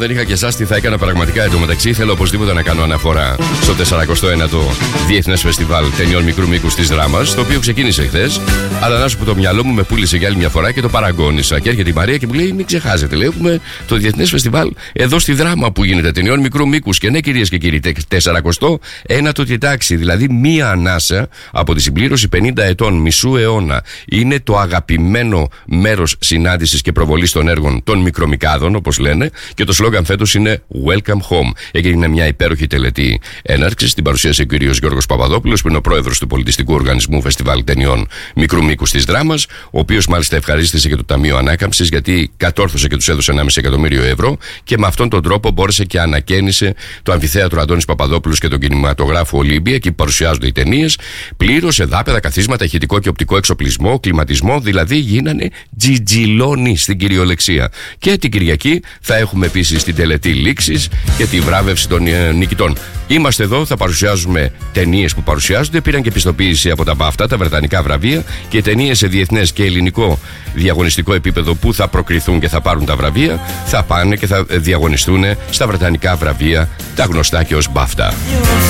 δεν είχα και εσάς, τι θα έκανα πραγματικά. Εντωμεταξύ, θέλω οπωσδήποτε να κάνω αναφορά στο 49ο Διεθνές Φεστιβάλ Ταινιών Μικρού Μήκους της Δράμας, το οποίο ξεκίνησε χθες. Αλλά να σου πω, το μυαλό μου με πούλησε για άλλη μια φορά και το παραγώνισα. Και έρχεται η Μαρία και μου λέει: μην ξεχάσετε, λέει, έχουμε το Διεθνές Φεστιβάλ εδώ στη Δράμα που γίνεται ταινιών μικρού μήκους. Και ναι, κυρίες και κύριοι, 49ο τη τάξη, δηλαδή μία ανάσα από τη συμπλήρωση 50 ετών, μισού αιώνα. Είναι το αγαπημένο μέρος συνάντησης και προβολής των έργων των μικρομικάδων, όπως λένε, και το σλόγγαν φέτος είναι Welcome Home. Έγινε μια υπέροχη τελετή έναρξης, την παρουσίασε ο κύριος Γιώργος Παπαδόπουλος, που είναι ο πρόεδρος του Πολιτιστικού Οργανισμού Φεστιβάλ Ταινιών Μικρού Μήκους της Δράμας, ο οποίος μάλιστα ευχαρίστησε και το Ταμείο Ανάκαμψης, γιατί κατόρθωσε και τους έδωσε 1,5 εκατομμύριο ευρώ, και με αυτόν τον τρόπο μπόρεσε και ανακαίνισε το αμφιθέατρο Αντώνης Παπαδόπουλος και τον κινηματογράφο Ολύμπια, εκεί παρουσιάζονται οι ταινίες. Πλήρωσε δάπεδα, καθίσματα, ηχητικό και οπτικό εξοπλισμό, κλιματισμό, δηλαδή γίνανε τζιτζιλόνι στην κυριολεξία. Και την Κυριακή θα έχουμε επίσης την τελετή λήξης και τη βράβευση των νικητών. Είμαστε εδώ, θα παρουσιάζουμε ταινίες που παρουσιάζονται. Πήραν και πιστοποίηση από τα BAFTA, τα βρετανικά βραβεία, και ταινίες σε διεθνές και ελληνικό διαγωνιστικό επίπεδο που θα προκριθούν και θα πάρουν τα βραβεία, θα πάνε και θα διαγωνιστούν στα βρετανικά βραβεία, τα γνωστά και ως BAFTA.